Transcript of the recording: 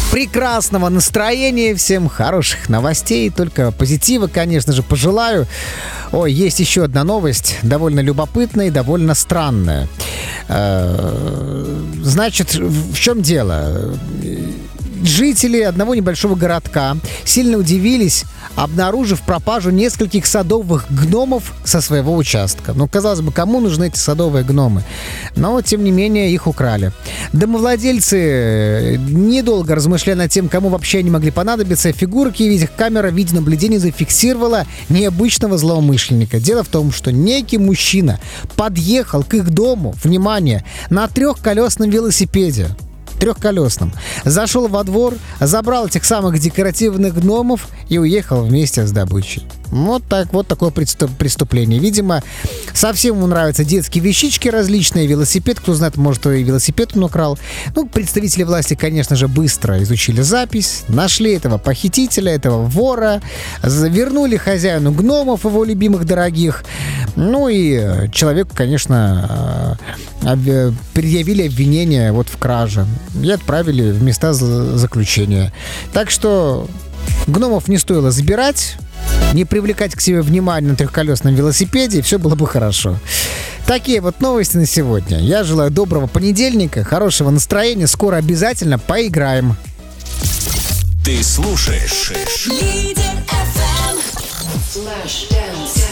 прекрасного настроения, всем хороших новостей, только позитива, конечно же, пожелаю. Ой, есть еще одна новость, довольно любопытная и довольно странная. Значит, в чем дело? Жители одного небольшого городка сильно удивились, обнаружив пропажу нескольких садовых гномов со своего участка. Ну, казалось бы, кому нужны эти садовые гномы? Но, тем не менее, их украли. Домовладельцы, недолго размышляя над тем, кому вообще они могли понадобиться, фигурки видеокамера видеонаблюдения зафиксировала необычного злоумышленника. Дело в том, что некий мужчина подъехал к их дому, внимание, на трехколесном велосипеде. Трехколесным. Зашел во двор, забрал этих самых декоративных гномов и уехал вместе с добычей. Вот такое преступление. Видимо, совсем ему нравятся детские вещички различные, велосипед. Кто знает, может, и велосипед он украл. Ну, представители власти, конечно же, быстро изучили запись, нашли этого похитителя, этого вора, вернули хозяину гномов, его любимых, дорогих. Ну и человеку, конечно, предъявили обвинение вот в краже и отправили в места заключения. Так что гномов не стоило забирать, не привлекать к себе внимание на трехколесном велосипеде, и все было бы хорошо. Такие вот новости на сегодня. Я желаю доброго понедельника, хорошего настроения. Скоро обязательно поиграем. Ты слушаешь